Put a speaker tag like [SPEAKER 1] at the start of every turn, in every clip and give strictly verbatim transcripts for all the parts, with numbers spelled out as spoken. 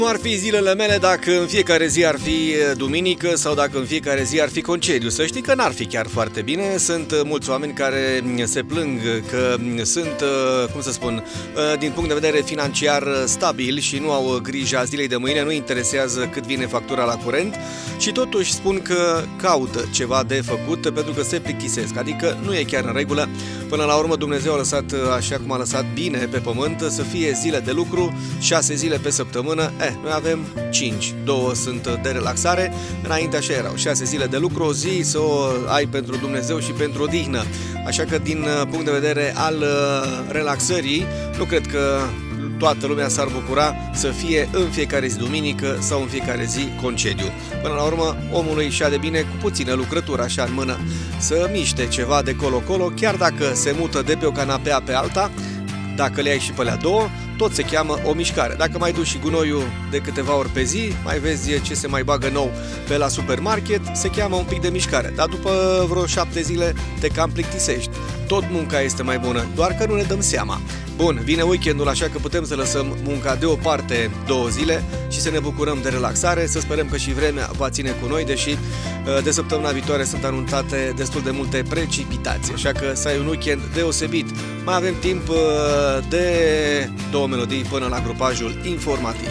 [SPEAKER 1] Cum ar fi zilele mele dacă în fiecare zi ar fi duminică sau dacă în fiecare zi ar fi concediu? Să știi că n-ar fi chiar foarte bine. Sunt mulți oameni care se plâng că sunt, cum să spun, din punct de vedere financiar stabili și nu au grija zilei de mâine, nu interesează cât vine factura la curent și totuși spun că caută ceva de făcut pentru că se plictisesc. Adică nu e chiar în regulă. Până la urmă Dumnezeu a lăsat așa cum a lăsat bine pe pământ să fie zile de lucru, șase zile pe săptămână. Eh, noi avem cinci, două sunt de relaxare. Înainte așa erau, șase zile de lucru, o zi să o ai pentru Dumnezeu și pentru odihnă. Așa că din punct de vedere al relaxării, nu cred că toată lumea s-ar bucura să fie în fiecare zi duminică sau în fiecare zi concediu. Până la urmă, omului și-a de bine cu puțină lucrătură așa în mână să miște ceva de colo-colo, chiar dacă se mută de pe o canapea pe alta, dacă le ai și pe alea două, tot se cheamă o mișcare. Dacă mai duci și gunoiul de câteva ori pe zi, mai vezi ce se mai bagă nou pe la supermarket, se cheamă un pic de mișcare. Dar după vreo șapte zile te cam plictisești. Tot munca este mai bună, doar că nu ne dăm seama. Bun, vine weekendul, așa că putem să lăsăm munca deoparte două zile și să ne bucurăm de relaxare, să sperăm că și vremea va ține cu noi, deși de săptămâna viitoare sunt anunțate destul de multe precipitații, așa că să ai un weekend deosebit. Mai avem timp de două melodii până la grupajul informativ.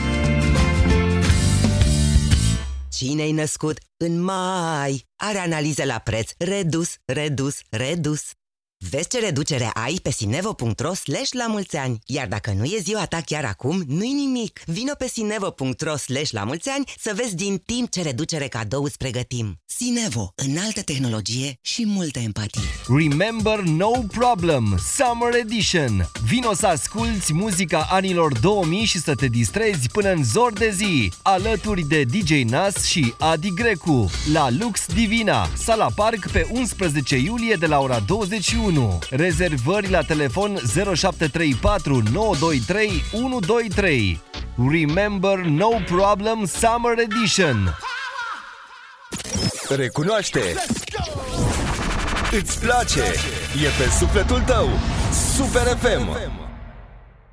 [SPEAKER 2] Cine-i născut în mai are analize la preț redus, redus, redus. Vezi ce reducere ai pe sinevo punct ro slash la mulți ani. Iar dacă nu e ziua ta chiar acum, nu-i nimic. Vino pe sinevo punct ro slash la mulți ani să vezi din timp ce reducere cadou îți pregătim. Sinevo, înaltă tehnologie și multă empatie.
[SPEAKER 3] Remember No Problem Summer Edition. Vino să asculți muzica anilor două mii și să te distrezi până în zor de zi, alături de D J Nas și Adi Grecu la Lux Divina, Sala Park, pe unsprezece iulie de la ora douăzeci și unu. Rezervări la telefon zero șapte trei patru nouă doi trei unu doi trei. Remember No Problem Summer Edition.
[SPEAKER 4] Recunoaște! Îți place! E pe sufletul tău! Super F M!